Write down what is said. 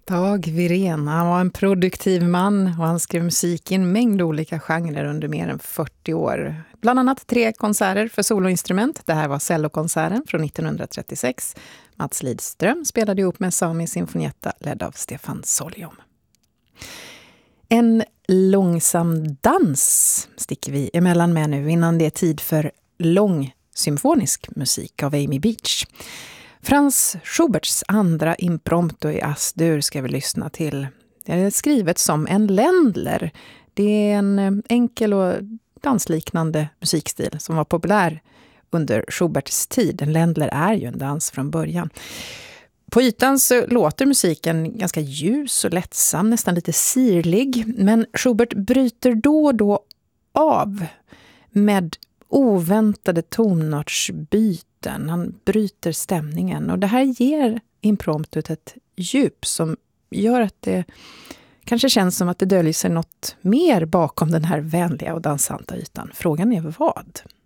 Dag Wirén, han var en produktiv man och han skrev musik i en mängd olika genrer under mer än 40 år. Bland annat 3 konserter för soloinstrument. Det här var cellokonserten från 1936. Mats Lidström spelade ihop med Sami Sinfonietta ledd av Stefan Solyom. En långsam dans sticker vi emellan med nu innan det är tid för lång symfonisk musik av Amy Beach. Franz Schuberts andra impromptu i As-dur ska vi lyssna till. Det är skrivet som en ländler. Det är en enkel och dansliknande musikstil som var populär under Schuberts tid. En ländler är ju en dans från början. På ytan så låter musiken ganska ljus och lättsam, nästan lite sirlig. Men Schubert bryter då och då av med oväntade tonartsbyten. Han bryter stämningen och det här ger impromptut ett djup som gör att det kanske känns som att det döljer sig något mer bakom den här vänliga och dansanta ytan. Frågan är vad?